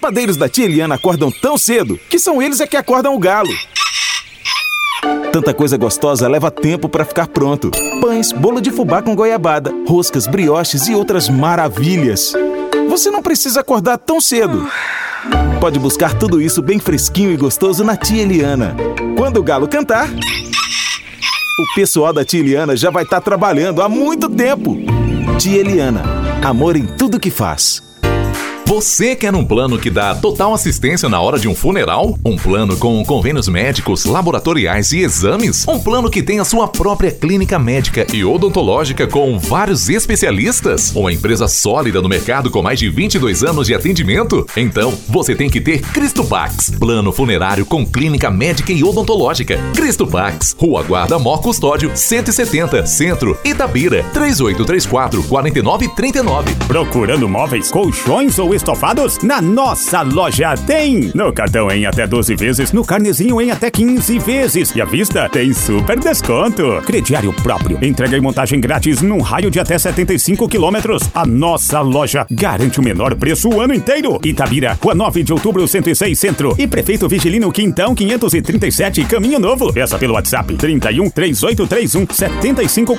padeiros da tia Eliana acordam tão cedo que são eles que acordam o galo. Tanta coisa gostosa leva tempo para ficar pronto. Pães, bolo de fubá com goiabada, roscas, brioches e outras maravilhas. Você não precisa acordar tão cedo. Pode buscar tudo isso bem fresquinho e gostoso na tia Eliana. Quando o galo cantar, o pessoal da tia Eliana já vai estar trabalhando há muito tempo. Tia Eliana, amor em tudo que faz. Você quer um plano que dá total assistência na hora de um funeral? Um plano com convênios médicos, laboratoriais e exames? Um plano que tem a sua própria clínica médica e odontológica com vários especialistas? Uma empresa sólida no mercado com mais de 22 anos de atendimento? Então, você tem que ter Cristopax, plano funerário com clínica médica e odontológica. Cristopax, Rua Guarda Mó Custódio, 170, Centro, Itabira, 3834-4939. Procurando móveis, colchões ou estofados? Na nossa loja tem! No cartão em até 12 vezes, no carnezinho em até 15 vezes. E à vista tem super desconto. Crediário próprio. Entrega e montagem grátis num raio de até 75 quilômetros. A nossa loja garante o menor preço o ano inteiro. Itabira, Rua 9 de Outubro, 106 Centro. E Prefeito Vigilino Quintão, 537 Caminho Novo. Peça pelo WhatsApp 31 3831 75